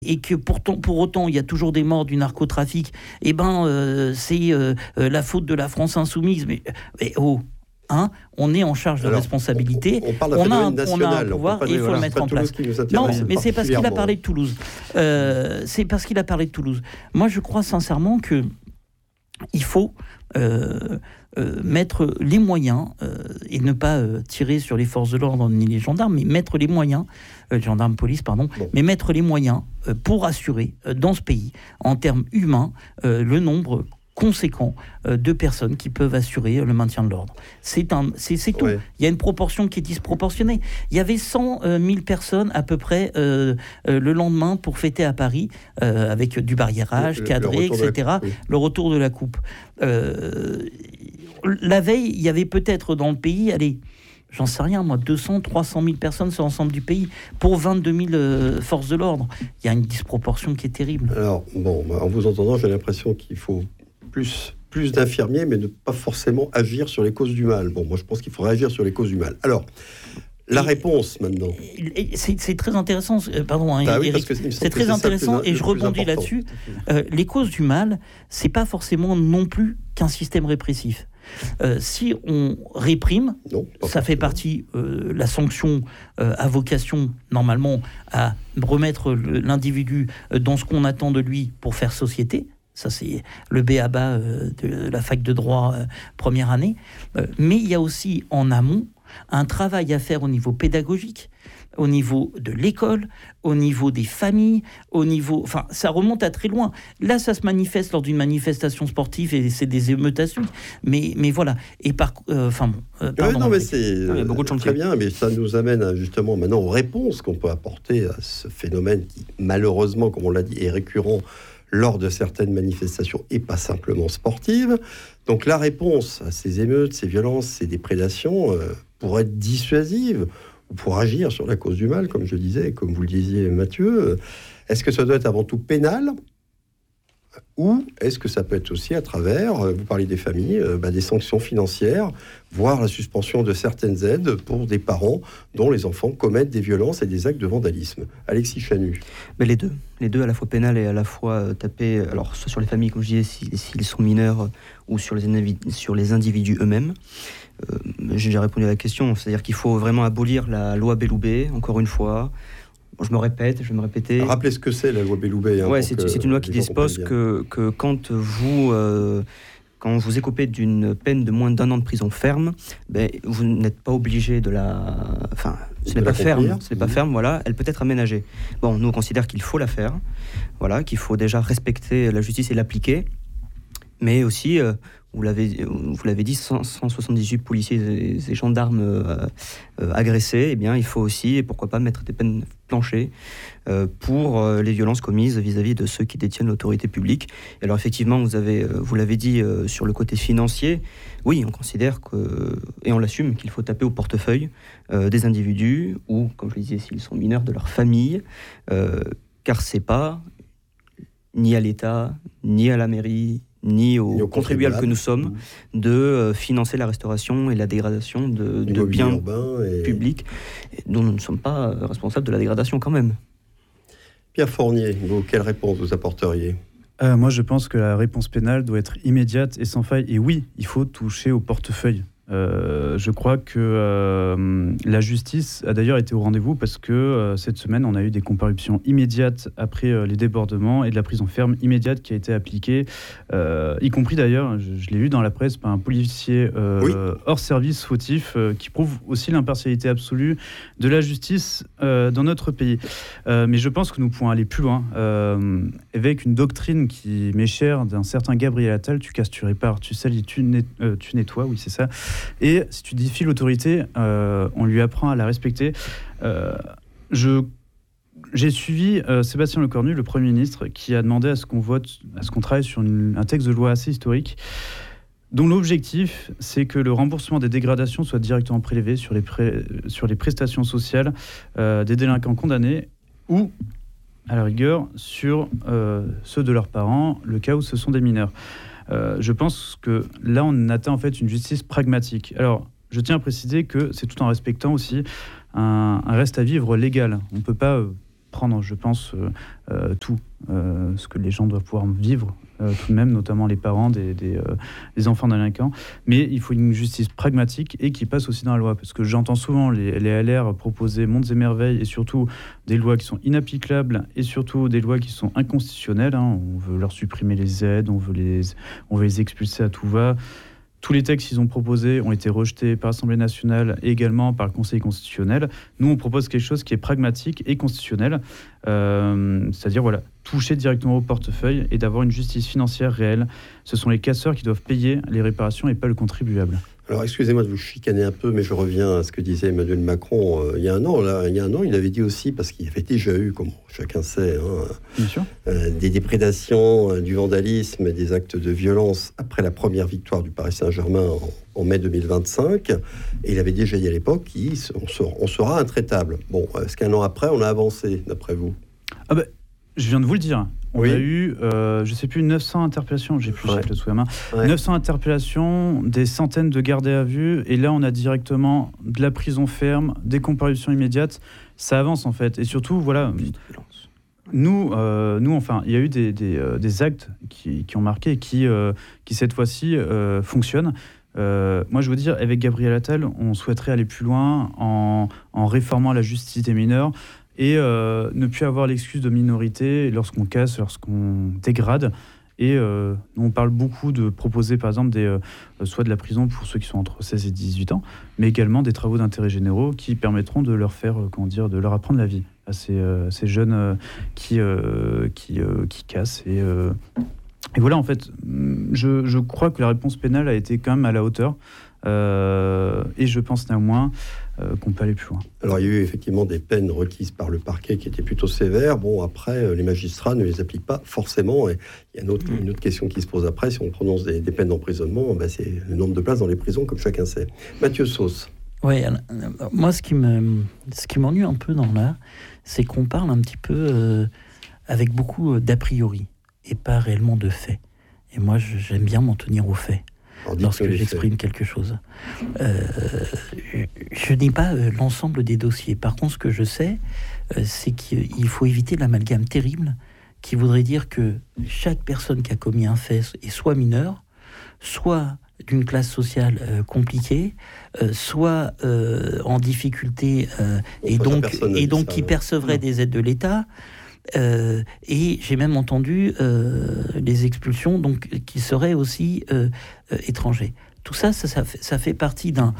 et que pour autant il y a toujours des morts du narcotrafic, c'est la faute de la France insoumise. Mais on est en charge de responsabilité. On parle d'un phénomène national. On a un pouvoir et il faut le mettre en place. Non, mais c'est parce qu'il a parlé de Toulouse. Moi, je crois sincèrement que il faut mettre les moyens et ne pas tirer sur les forces de l'ordre ni les gendarmes, mais mettre les moyens, gendarmes, police, pardon, mais mettre les moyens pour assurer dans ce pays, en termes humains, le nombre conséquent de personnes qui peuvent assurer le maintien de l'ordre. C'est tout. Ouais. Il y a une proportion qui est disproportionnée. Il y avait 100 000 personnes à peu près le lendemain pour fêter à Paris avec du barriérage, cadré, etc. Le retour de la coupe. La veille, il y avait peut-être dans le pays, j'en sais rien, moi, 200, 300 000 personnes sur l'ensemble du pays, pour 22 000 forces de l'ordre. Il y a une disproportion qui est terrible. Alors, en vous entendant, j'ai l'impression qu'il faut plus d'infirmiers, mais ne pas forcément agir sur les causes du mal. Moi, je pense qu'il faudrait agir sur les causes du mal. Alors, la réponse, maintenant. C'est très intéressant, Éric, c'est très intéressant, et je rebondis là-dessus. Les causes du mal, c'est pas forcément non plus qu'un système répressif. Si on réprime, ça fait partie, la sanction a vocation normalement à remettre l'individu dans ce qu'on attend de lui pour faire société. Ça, c'est le b.a.-ba de la fac de droit première année. Mais il y a aussi en amont un travail à faire au niveau pédagogique, au niveau de l'école, au niveau des familles, ça remonte à très loin. Là, ça se manifeste lors d'une manifestation sportive et c'est des émeutations. Mais voilà. Et c'est beaucoup de chantiers. Très bien, mais ça nous amène justement maintenant aux réponses qu'on peut apporter à ce phénomène qui, malheureusement, comme on l'a dit, est récurrent lors de certaines manifestations et pas simplement sportives. Donc la réponse à ces émeutes, ces violences, ces déprédations pour être dissuasive ou pour agir sur la cause du mal, comme je disais, comme vous le disiez Mathieu, est-ce que ça doit être avant tout pénal ou est-ce que ça peut être aussi à travers, vous parlez des familles, des sanctions financières, voire la suspension de certaines aides pour des parents dont les enfants commettent des violences et des actes de vandalisme. Alexis Chanu. Les deux à la fois pénal et à la fois taper, alors soit sur les familles, comme je disais, s'ils sont mineurs, ou sur les individus eux-mêmes. J'ai déjà répondu à la question, c'est-à-dire qu'il faut vraiment abolir la loi Belloubet, encore une fois. Je vais me répéter. Rappelez ce que c'est la loi Belloubet. C'est une loi qui dispose que quand vous écopez d'une peine de moins d'1 an de prison ferme, vous n'êtes pas obligé de la... Enfin, ce n'est pas ferme, voilà, elle peut être aménagée. Nous, on considère qu'il faut la faire, voilà, qu'il faut déjà respecter la justice et l'appliquer, mais aussi... Vous l'avez dit, 178 policiers et gendarmes agressés, il faut aussi, et pourquoi pas, mettre des peines planchées pour les violences commises vis-à-vis de ceux qui détiennent l'autorité publique. Et alors effectivement, vous l'avez dit sur le côté financier, oui, on considère et on l'assume, qu'il faut taper au portefeuille des individus, ou, comme je le disais, s'ils sont mineurs, de leur famille, car c'est pas ni à l'État, ni à la mairie, ni aux contribuables que nous sommes, de financer la restauration et la dégradation de biens publics dont nous ne sommes pas responsables de la dégradation quand même. Pierre Fournier, quelle réponse vous apporteriez ? Moi, je pense que la réponse pénale doit être immédiate et sans faille. Et oui, il faut toucher au portefeuille. Je crois que la justice a d'ailleurs été au rendez-vous parce que cette semaine, on a eu des comparutions immédiates après les débordements et de la prison ferme immédiate qui a été appliquée, y compris d'ailleurs, je l'ai lu dans la presse, par un policier hors service fautif qui prouve aussi l'impartialité absolue de la justice dans notre pays. Mais je pense que nous pouvons aller plus loin avec une doctrine qui m'est chère d'un certain Gabriel Attal: tu casses, tu répares, tu salis, tu nettoies, oui c'est ça. Et si tu défies l'autorité, on lui apprend à la respecter. J'ai suivi Sébastien Lecornu, le Premier ministre, qui a demandé à ce qu'on travaille sur un texte de loi assez historique, dont l'objectif, c'est que le remboursement des dégradations soit directement prélevé sur les prestations sociales des délinquants condamnés, ou, à la rigueur, sur ceux de leurs parents, le cas où ce sont des mineurs. Je pense que là, on atteint en fait une justice pragmatique. Alors, je tiens à préciser que c'est tout en respectant aussi un reste à vivre légal. On ne peut pas prendre, je pense, tout ce que les gens doivent pouvoir vivre, tout de même, notamment les parents des enfants délinquants. Mais il faut une justice pragmatique et qui passe aussi dans la loi. Parce que j'entends souvent les LR proposer mondes et merveilles et surtout des lois qui sont inapplicables et surtout des lois qui sont inconstitutionnelles. On veut leur supprimer les aides, on veut les expulser à tout va. Tous les textes qu'ils ont proposés ont été rejetés par l'Assemblée nationale et également par le Conseil constitutionnel. Nous, on propose quelque chose qui est pragmatique et constitutionnel, c'est-à-dire toucher directement au portefeuille et d'avoir une justice financière réelle. Ce sont les casseurs qui doivent payer les réparations et pas le contribuable. Alors, excusez-moi de vous chicaner un peu, mais je reviens à ce que disait Emmanuel Macron il y a un an. Il avait dit aussi, parce qu'il y avait déjà eu, comme chacun sait, Bien sûr. Des déprédations, du vandalisme et des actes de violence après la première victoire du Paris Saint-Germain en mai 2025. Et il avait déjà dit à l'époque on sera intraitable. Bon, est-ce qu'un an après, on a avancé, d'après vous ? Je viens de vous le dire. On a eu, je ne sais plus, 900 interpellations, j'ai plus le sous la main. 900 interpellations, des centaines de gardés à vue, et là on a directement de la prison ferme, des comparutions immédiates. Ça avance en fait, et surtout, nous, enfin, il y a eu des actes qui ont marqué et qui cette fois-ci fonctionnent. Moi, je veux dire, avec Gabriel Attal, on souhaiterait aller plus loin en réformant la justice des mineurs. Et ne plus avoir l'excuse de minorité lorsqu'on casse, lorsqu'on dégrade. Et on parle beaucoup de proposer, par exemple, soit de la prison pour ceux qui sont entre 16 et 18 ans, mais également des travaux d'intérêt généraux qui permettront de leur faire, de leur apprendre la vie à ces jeunes qui cassent. Et voilà, en fait, je crois que la réponse pénale a été quand même à la hauteur. Et je pense néanmoins qu'on peut aller plus loin. Alors il y a eu effectivement des peines requises par le parquet qui étaient plutôt sévères. Bon, après, les magistrats ne les appliquent pas forcément. Et il y a une autre question qui se pose après. Si on prononce des peines d'emprisonnement, c'est le nombre de places dans les prisons, comme chacun sait. Mathieu Sauce. Oui, moi ce qui m'ennuie un peu dans là, c'est qu'on parle un petit peu avec beaucoup d'a priori et pas réellement de faits. Et moi, j'aime bien m'en tenir aux faits. Lorsque j'exprime quelque chose. Je n'ai pas l'ensemble des dossiers. Par contre, ce que je sais, c'est qu'il faut éviter l'amalgame terrible qui voudrait dire que chaque personne qui a commis un fait est soit mineure, soit d'une classe sociale compliquée, soit en difficulté et donc qui percevrait des aides de l'État. Et j'ai même entendu les expulsions donc, qui seraient aussi étrangers. Tout ça, ça fait partie d'un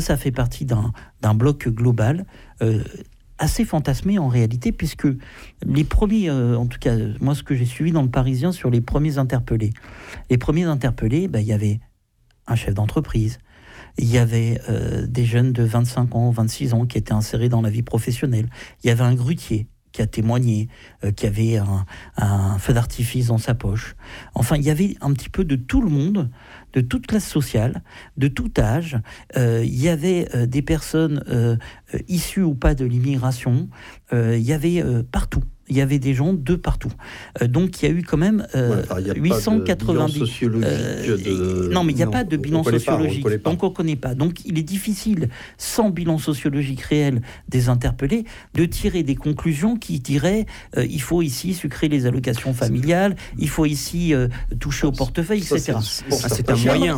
bloc global assez fantasmé en réalité, puisque les premiers, en tout cas, moi ce que j'ai suivi dans le Parisien sur les premiers interpellés, il y avait un chef d'entreprise, il y avait des jeunes de 25 ans, 26 ans qui étaient insérés dans la vie professionnelle, il y avait un grutier qui a témoigné, qui avait un feu d'artifice dans sa poche. Enfin, il y avait un petit peu de tout le monde, de toute classe sociale, de tout âge. Il y avait des personnes issues ou pas de l'immigration. Il y avait partout. Il y avait des gens de partout. Donc, il y a eu quand même 890... Non, mais il n'y a pas de bilan sociologique. Donc, on ne connaît pas. Donc, il est difficile, sans bilan sociologique réel des interpellés, de tirer des conclusions qui diraient il faut ici sucrer les allocations familiales, il faut ici toucher au portefeuille, etc. C'est un moyen.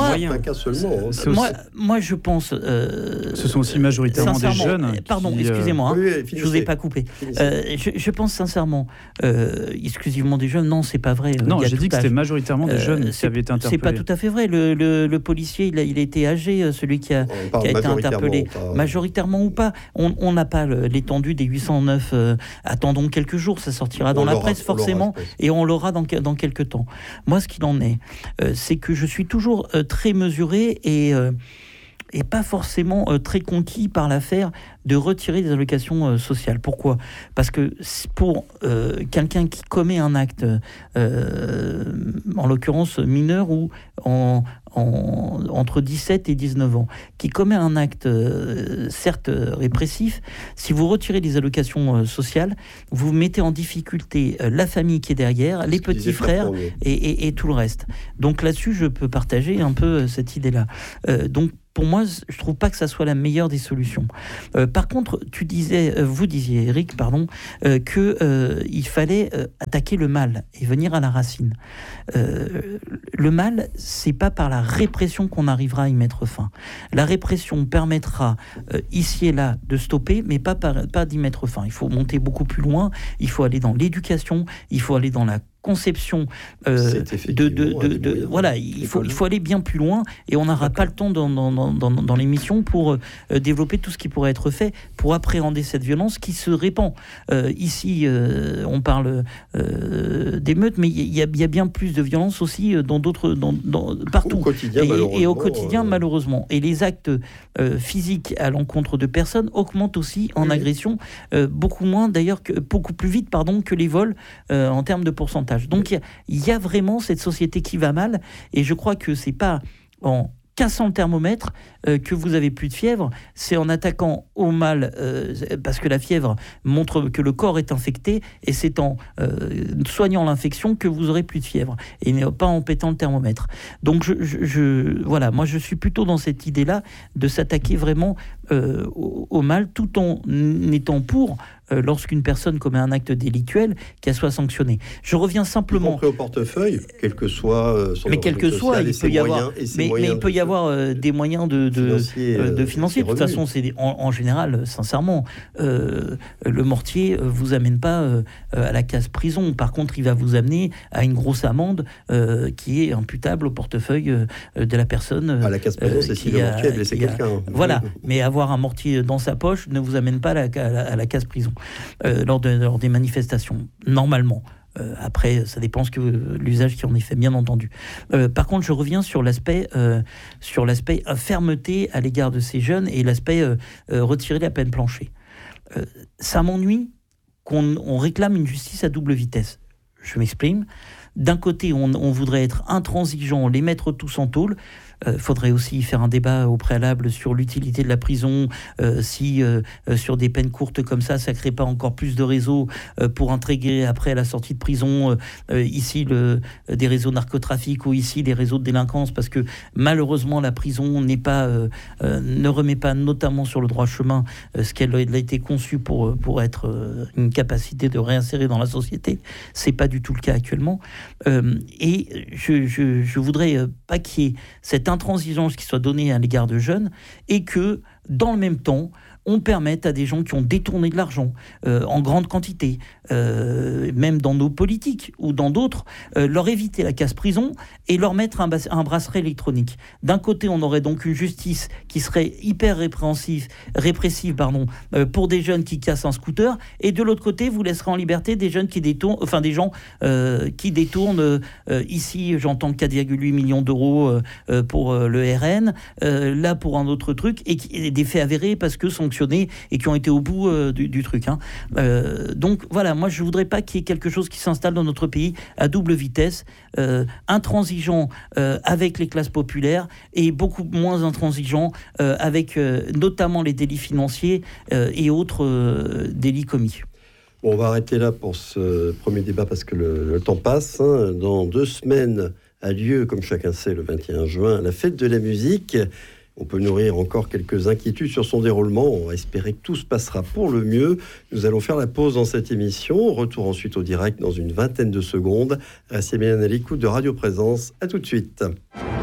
Moi, je pense... ce sont aussi majoritairement des jeunes. Pardon, excusez-moi, je ne vous ai pas coupé. Je pense sincèrement, exclusivement des jeunes, non, c'est pas vrai. Non, j'ai dit que c'était majoritairement des jeunes qui avaient été interpellés. C'est pas tout à fait vrai. Le policier, il a été âgé, celui qui a été interpellé. Majoritairement ou pas. On n'a pas l'étendue des 809. Attendons quelques jours, ça sortira dans la presse forcément, et on l'aura dans quelques temps. Moi, ce qu'il en est, c'est que je suis toujours très mesuré et pas forcément très conquis par l'affaire de retirer des allocations sociales. Pourquoi ? Parce que pour quelqu'un qui commet un acte, en l'occurrence mineur ou entre 17 et 19 ans, qui commet un acte certes répressif, si vous retirez les allocations sociales, vous mettez en difficulté la famille qui est derrière, les petits frères et tout le reste. Donc là-dessus, je peux partager un peu cette idée-là. Donc pour moi, je trouve pas que ça soit la meilleure des solutions. Par contre, vous disiez, Eric, qu'il fallait attaquer le mal et venir à la racine. Le mal, c'est pas par la répression qu'on arrivera à y mettre fin. La répression permettra ici et là de stopper, mais pas d'y mettre fin. Il faut monter beaucoup plus loin, il faut aller dans l'éducation, il faut aller dans la conception voilà, il faut aller bien plus loin, et on n'aura pas le temps dans l'émission pour développer tout ce qui pourrait être fait pour appréhender cette violence qui se répand. Ici, on parle d'émeutes, mais il y a bien plus de violence aussi dans d'autres, partout. Et au quotidien, malheureusement. Et les actes physiques à l'encontre de personnes augmentent aussi en agression, beaucoup plus vite que les vols en termes de pourcentage. Donc il y a vraiment cette société qui va mal, et je crois que c'est pas en cassant le thermomètre que vous avez plus de fièvre, c'est en attaquant au mal, parce que la fièvre montre que le corps est infecté, et c'est en soignant l'infection que vous aurez plus de fièvre, et pas en pétant le thermomètre. Donc voilà, moi je suis plutôt dans cette idée-là de s'attaquer vraiment au mal, tout en étant pour lorsqu'une personne commet un acte délictuel, qu'elle soit sanctionnée. Je reviens simplement... Y compris au portefeuille, quel que soit son mais quel que soit, il peut y avoir... Mais il peut y avoir des moyens de financiers. De toute façon, c'est en général, sincèrement, le mortier vous amène pas à la case prison. Par contre, il va vous amener à une grosse amende qui est imputable au portefeuille de la personne. À la case prison, c'est si le mortier a blessé quelqu'un. Voilà, mais avoir un mortier dans sa poche ne vous amène pas à la case prison. Lors des manifestations, normalement. Après, ça dépend de l'usage qui en est fait, bien entendu. Par contre, je reviens sur l'aspect fermeté à l'égard de ces jeunes et l'aspect retirer la peine plancher. Ça m'ennuie qu'on réclame une justice à double vitesse. Je m'exprime. D'un côté, on voudrait être intransigeant, les mettre tous en tôle. Faudrait aussi faire un débat au préalable sur l'utilité de la prison, si sur des peines courtes comme ça crée pas encore plus de réseaux pour intégrer après à la sortie de prison ici des réseaux narcotrafiques ou ici des réseaux de délinquance, parce que malheureusement la prison ne remet pas notamment sur le droit chemin ce qu'elle a été conçue pour être une capacité de réinsérer dans la société. C'est pas du tout le cas actuellement, et je voudrais pas qu'il y ait cette intransigeance qui soit donnée à l'égard de jeunes, et que, dans le même temps, on permette à des gens qui ont détourné de l'argent en grande quantité, même dans nos politiques ou dans d'autres, leur éviter la case prison et leur mettre un bracelet électronique. D'un côté, on aurait donc une justice qui serait hyper répressive pour des jeunes qui cassent un scooter, et de l'autre côté, vous laisserez en liberté des jeunes qui détournent, ici, j'entends 4,8 millions d'euros pour le RN, là pour un autre truc, et des faits avérés parce que sanctionnés et qui ont été au bout du truc. Donc voilà, moi je voudrais pas qu'il y ait quelque chose qui s'installe dans notre pays à double vitesse, intransigeant avec les classes populaires et beaucoup moins intransigeant avec notamment les délits financiers et autres délits commis. Bon, on va arrêter là pour ce premier débat parce que le temps passe. Dans 2 semaines a lieu, comme chacun sait, le 21 juin, la fête de la musique. On peut nourrir encore quelques inquiétudes sur son déroulement. On va espérer que tout se passera pour le mieux. Nous allons faire la pause dans cette émission. Retour ensuite au direct dans une vingtaine de secondes. Restez bien à l'écoute de Radio Présence. À tout de suite.